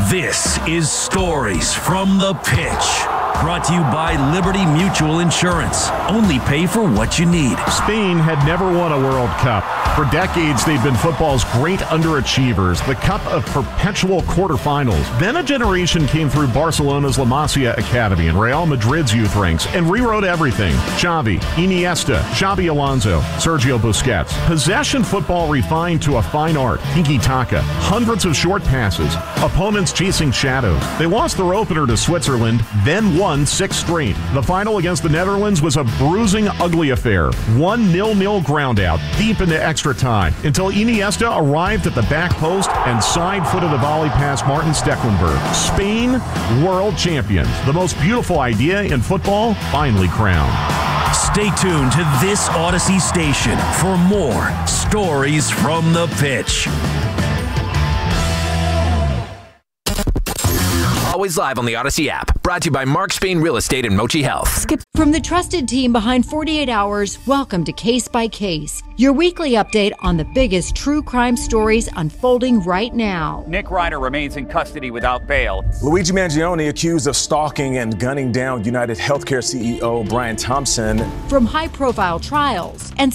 This is Stories from the Pitch. Brought to you by Liberty Mutual Insurance. Only pay for what you need. Spain had never won a World Cup. For decades, they've been football's great underachievers, the cup of perpetual quarterfinals. Then a generation came through Barcelona's La Masia Academy and Real Madrid's youth ranks and rewrote everything. Xavi, Iniesta, Xabi Alonso, Sergio Busquets. Possession football refined to a fine art. Tiki-taka, hundreds of short passes, opponents chasing shadows. They lost their opener to Switzerland, then won 6 straight. The final against the Netherlands was a bruising, ugly affair. 1-0 ground out, deep into extra time, until Iniesta arrived at the back post and side-footed a volley past Martin Stecklenburg. Spain, world champions. The most beautiful idea in football, finally crowned. Stay tuned to this Odyssey station for more Stories from the Pitch. Always live on the Odyssey app. Brought to you by Mark Spain Real Estate and Mochi Health. Skip from the trusted team behind 48 Hours, welcome to Case by Case, your weekly update on the biggest true crime stories unfolding right now. Nick Reiner remains in custody without bail. Luigi Mangione accused of stalking and gunning down United Healthcare CEO Brian Thompson. From high-profile trials and